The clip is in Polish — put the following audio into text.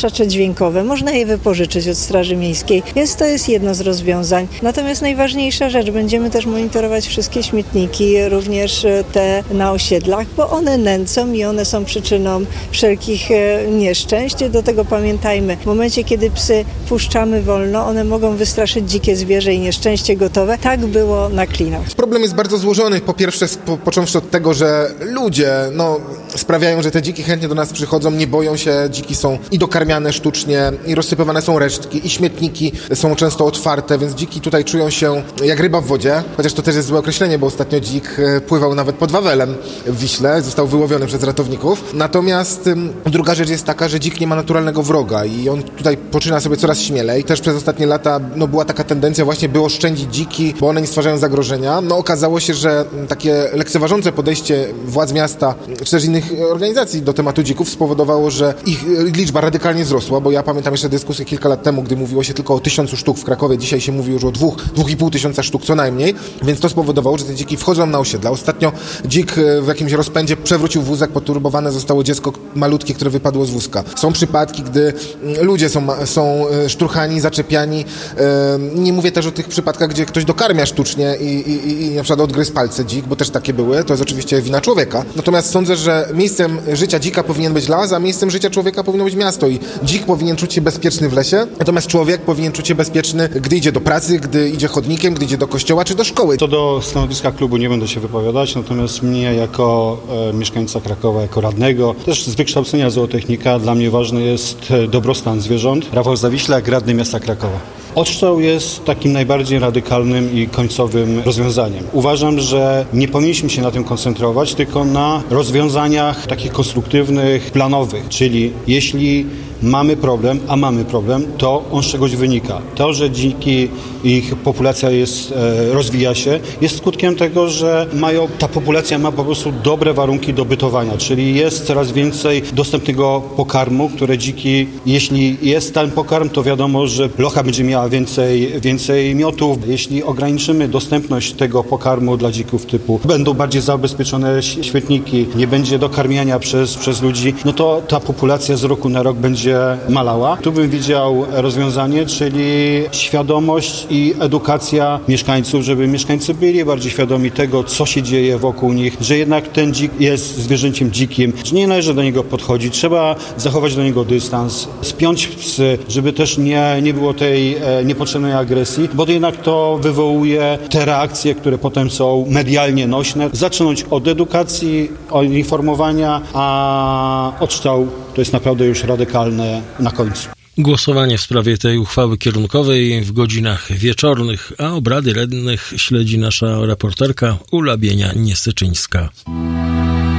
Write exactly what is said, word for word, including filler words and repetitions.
odstraszacze dźwiękowe. Można je wypożyczyć od Straży Miejskiej, więc to jest jedno z rozwiązań. Natomiast najważniejsza rzecz, będziemy też monitorować wszystkie śmietniki, również te na osiedlach, bo one nęcą i one są przyczyną wszelkich nieszczęść. Do tego pamiętajmy, w momencie, kiedy psy puszczamy wolno, one mogą wystraszyć dzikie zwierzę i nieszczęście gotowe. Tak było na Klinach. Problem jest bardzo złożony. Po pierwsze, po, począwszy od tego, że ludzie no, sprawiają, że te dziki chętnie do nas przychodzą, nie boją się, dziki są i dokarmiane sztucznie, i rozsypywane są resztki, i śmietniki są często otwarte, więc dziki tutaj czują się jak ryba w wodzie, chociaż to też jest złe określenie, bo ostatnio dzik pływał nawet pod Wawelem w Wiśle, został wyłowiony przez ratowników. Natomiast ym, druga rzecz jest taka, że dzik nie ma naturalnego wroga i on tutaj poczyna sobie coraz śmielej. Też przez ostatnie lata no, była taka tendencja właśnie, by oszczędzić dziki, bo one nie stwarzają zagrożenia. No okazało się, że takie lekceważące podejście władz miasta, czy też innych organizacji do tematu dzików spowodowało, że ich liczba radykalnie wzrosła, bo ja pamiętam jeszcze dyskusję kilka lat temu, gdy mówiło się tylko o tysiącu sztuk w Krakowie, dzisiaj się mówi już o dwóch, dwóch i pół tysiąca sztuk co najmniej, więc to spowodowało, że te dziki wchodzą na osiedla. Ostatnio dzik w jakimś rozpędzie przewrócił wózek, poturbowane zostało dziecko malutkie, które wypadło z wózka. Są przypadki, gdy ludzie są, są szturchani, zaczepiani. Nie mówię też o tych przypadkach, gdzie ktoś dokarmia sztucznie i, i, i na przykład odgryzł palce dzik, bo też takie były. To jest oczywiście wina człowieka. Natomiast sądzę, że miejscem życia dzika powinien być las, a miejscem życia człowieka powinno być miasto i dzik powinien czuć się bezpieczny w lesie, natomiast człowiek powinien czuć się bezpieczny, gdy idzie do pracy, gdy idzie chodnikiem, gdy idzie do kościoła czy do szkoły. Co do stanowiska klubu nie będę się wypowiadać, natomiast mnie jako e, mieszkańca Krakowa, jako radnego, też z wykształcenia zootechnika, dla mnie ważny jest dobrostan zwierząt. Rafał Zawiślak, radny miasta Krakowa. Odstrzał jest takim najbardziej radykalnym i końcowym rozwiązaniem. Uważam, że nie powinniśmy się na tym koncentrować, tylko na rozwiązaniach takich konstruktywnych, planowych, czyli jeśli mamy problem, a mamy problem, to on z czegoś wynika. To, że dziki, ich populacja jest, e, rozwija się, jest skutkiem tego, że mają, ta populacja ma po prostu dobre warunki do bytowania, czyli jest coraz więcej dostępnego pokarmu, które dziki, jeśli jest ten pokarm, to wiadomo, że locha będzie miała więcej, więcej miotów. Jeśli ograniczymy dostępność tego pokarmu dla dzików typu będą bardziej zabezpieczone świetniki, nie będzie dokarmiania przez, przez ludzi, no to ta populacja z roku na rok będzie malała. Tu bym widział rozwiązanie, czyli świadomość i edukacja mieszkańców, żeby mieszkańcy byli bardziej świadomi tego, co się dzieje wokół nich, że jednak ten dzik jest zwierzęciem dzikim, że nie należy do niego podchodzić, trzeba zachować do niego dystans, spiąć psy, żeby też nie, nie było tej e, niepotrzebnej agresji, bo jednak to wywołuje te reakcje, które potem są medialnie nośne. Zacząć od edukacji, od informowania, a odstrzał to jest naprawdę już radykalne na końcu. Głosowanie w sprawie tej uchwały kierunkowej w godzinach wieczornych, a obrady radnych śledzi nasza reporterka Ula Bienia-Niesyczyńska.